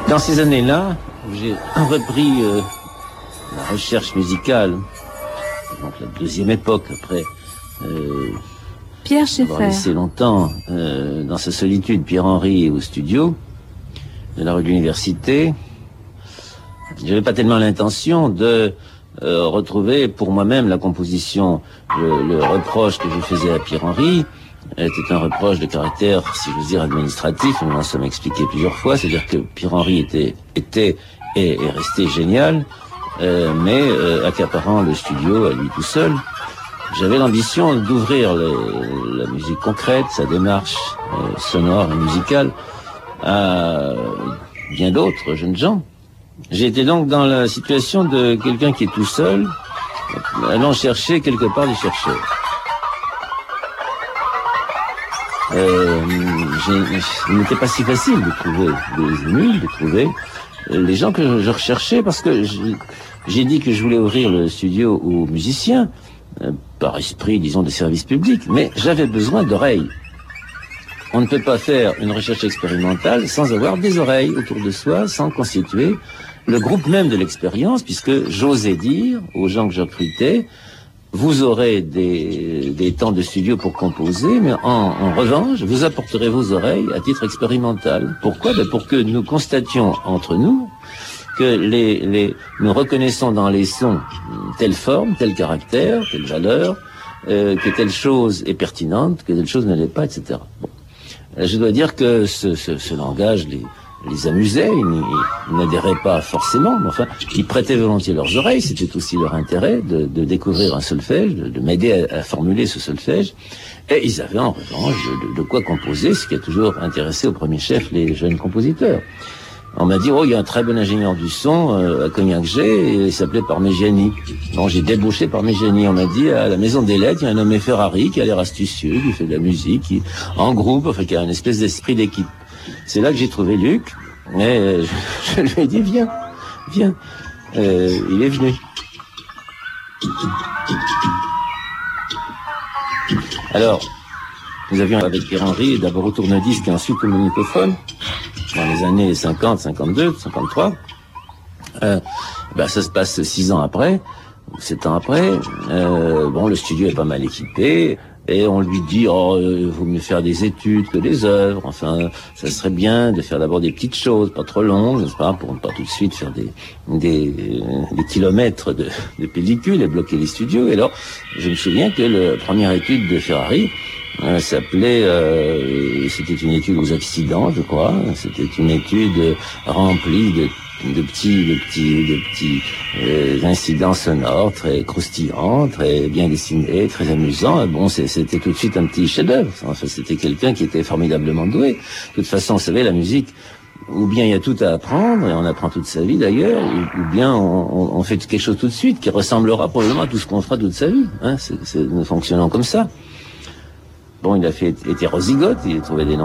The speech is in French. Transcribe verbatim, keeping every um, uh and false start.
Dans ces années-là, j'ai repris euh, la recherche musicale, donc la deuxième époque après euh, Pierre avoir laissé longtemps euh, dans sa solitude Pierre-Henry au studio de la rue de l'Université. J'avais pas tellement l'intention de euh, retrouver pour moi-même la composition. Le, le reproche que je faisais à Pierre-Henry était un reproche de caractère, si j'ose dire, administratif. Nous l'en sommes expliqué plusieurs fois. C'est-à-dire que Pierre-Henry était, était et est resté génial, euh, mais euh, accaparant le studio à lui tout seul. J'avais l'ambition d'ouvrir le, la musique concrète, sa démarche euh, sonore et musicale, à bien d'autres jeunes gens. J'ai été donc dans la situation de quelqu'un qui est tout seul, allant chercher quelque part des chercheurs. Euh, il n'était pas si facile de trouver des émules, de trouver les gens que je, je recherchais, parce que j'ai dit que je voulais ouvrir le studio aux musiciens, euh, par esprit, disons, de service public, mais j'avais besoin d'oreilles. On ne peut pas faire une recherche expérimentale sans avoir des oreilles autour de soi, sans constituer le groupe même de l'expérience, puisque j'osais dire aux gens que je recrutais, vous aurez des, des temps de studio pour composer, mais en, en revanche, vous apporterez vos oreilles à titre expérimental. Pourquoi? Ben pour que nous constations entre nous que les, les, nous reconnaissons dans les sons telle forme, tel caractère, telle valeur, euh, que telle chose est pertinente, que telle chose ne l'est pas, et cetera. Bon. Je dois dire que ce, ce, ce langage les, les amusait, ils, ils n'adhéraient pas forcément, mais enfin, ils prêtaient volontiers leurs oreilles, c'était aussi leur intérêt de, de découvrir un solfège, de, de m'aider à, à formuler ce solfège, et ils avaient en revanche de, de quoi composer, ce qui a toujours intéressé au premier chef les jeunes compositeurs. On m'a dit, oh, il y a un très bon ingénieur du son euh, à Cognac-G, et il s'appelait Parmigiani. Bon, j'ai débauché Parmigiani. On m'a dit, à la Maison des Lettres, il y a un nommé Ferrari qui a l'air astucieux, qui fait de la musique, qui, en groupe, enfin, qui a une espèce d'esprit d'équipe. C'est là que j'ai trouvé Luc, et euh, je, je lui ai dit, viens, viens. Euh, il est venu. Alors, nous avions avec Pierre-Henry, d'abord au tourne-disque et ensuite au magnétophone, dans les années cinquante, cinquante-deux, cinquante-trois. Euh, ben ça se passe six ans après, sept ans après. Euh, bon, le studio est pas mal équipé, et on lui dit, oh, euh, vaut mieux faire des études que des œuvres. Enfin, ça serait bien de faire d'abord des petites choses, pas trop longues, n'est-ce pas, pour ne pas tout de suite faire des des, des kilomètres de, de pellicules et bloquer les studios. Et alors, je me souviens que la première étude de Ferrari Euh, s'appelait, euh, c'était une étude aux accidents, je crois. C'était une étude remplie de, de petits, de petits, de petits euh, incidents sonores très croustillants, très bien dessinés, très amusants. Bon, c'était tout de suite un petit chef-d'œuvre. Enfin, c'était quelqu'un qui était formidablement doué. De toute façon, vous savez, la musique, ou bien il y a tout à apprendre, et on apprend toute sa vie d'ailleurs, ou, ou bien on, on, on fait quelque chose tout de suite qui ressemblera probablement à tout ce qu'on fera toute sa vie. Hein, c'est, c'est, nous fonctionnons comme ça. Bon, il a fait hétérozygote, il a trouvé des noms